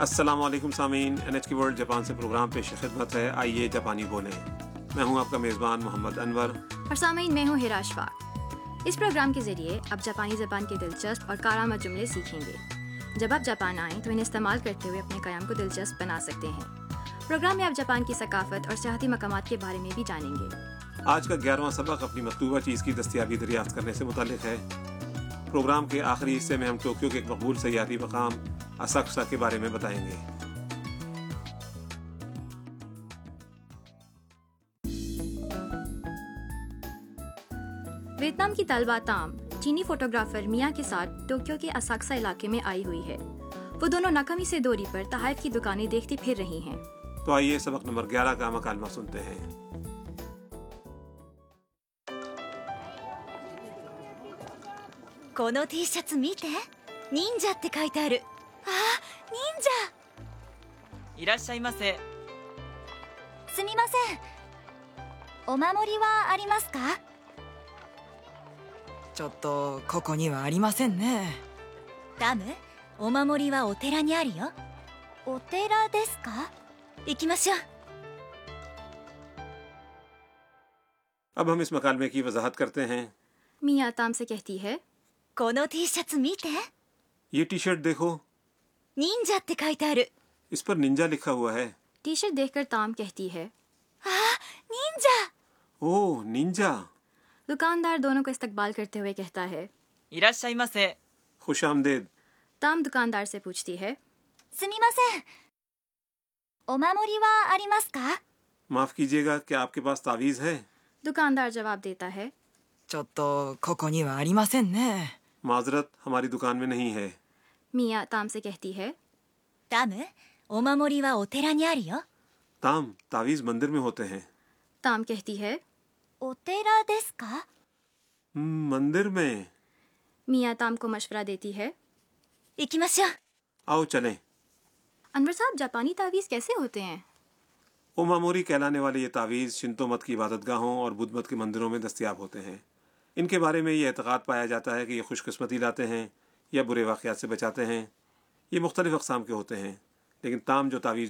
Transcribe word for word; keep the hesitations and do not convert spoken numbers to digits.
अस्सलाम वालेकुम सामीन, एन एच की वर्ल्ड जापान से प्रोग्राम पेश खिदमत है। आइए जापानी बोलें। मैं हूं आपका मेज़बान मोहम्मद अनवर और सामीन मैं हूं हिराश फाक। इस प्रोग्राम के ज़रिए आप जापानी ज़बान के दिलचस्प और कारामद जुमले सीखेंगे। जब आप जापान आएँ तो इन्हें इस्तेमाल करते हुए अपने क़याम को दिलचस्प बना सकते हैं। प्रोग्राम में आप जापान की सकाफ़त और सियाहती मकामात के बारे में भी जानेंगे। आज का ग्यारहवां सबक अपनी मतलूबा चीज़ की दस्तयाबी दरियाफ्त करने से मुताल्लिक है। प्रोग्राम के आखिरी हिस्से में हम टोक्यो के एक मकबूल सयाहती मकाम असाकुसा के बारे में बताएंगे। वियतनाम की तलबा ताम चीनी फोटोग्राफर मिया के साथ टोक्यो के असाकुसा इलाके में आई हुई है। वो दोनों नाकामी से दूरी पर तहाइफ की दुकानें देखती फिर रही हैं। तो आइए सबक नंबर ग्यारह का मकालमा सुनते हैं। この T シャツ見て、忍者って書いてある。あ、忍者。 いらっしゃいませ。 すみません。お守りはありますか？ ちょっとここにはありませんね。 ダム、お守りはお寺にあるよ。お寺ですか？行きましょう。 अब हम इस मकालमे की वजाहत करते हैं। मिया ताम से कहती है, この T シャツ見て。 ये टी शर्ट देखो, 忍者って書いてある。 इस पर निंजा लिखा हुआ है। टी शर्ट देखकर ताम कहती है, あ、忍者。 ओह निंजा। दुकानदार दोनों को इस्तकबाल करते हुए कहता है, いらっしゃいませ。 खुश आमदेद। ताम दुकानदार से पूछती है, すみません。お守りはありますか？ माफ कीजिएगा, क्या आपके पास तावीज़ है? दुकानदार जवाब देता है, ちょっとここにはありませんね。 माजरत, हमारी दुकान में नहीं है। मिया ताम से कहती है, ダム、お守りはお寺にあるよ。 ताम, तावीज़ मंदिर में होते हैं। ताम कहती है, お寺ですか？ हम्म, मंदिर में। मिया ताम को मशवरा देती है। 行きましょう。 आओ चलें। अनवर साहब, जापानी तावीज़ कैसे होते हैं? ओमामोरी कहलाने वाले ये तावीज़ शिंतो मत की इबादतगाहों और बुद्ध मत के मंदिरों में दस्तयाब होते हैं। इनके बारे में ये एतक़ाद पाया जाता है कि ये खुशकिस्मती लाते हैं या बुरे वाक़यात से बचाते हैं। ये मुख्तलिफ़ अक़साम के होते हैं, लेकिन ताम जो तावीज़